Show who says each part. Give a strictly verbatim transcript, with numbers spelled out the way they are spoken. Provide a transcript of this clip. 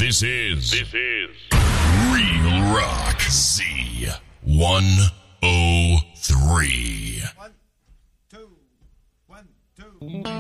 Speaker 1: This is this is Real Rock Z one oh three.
Speaker 2: One, two, one, two.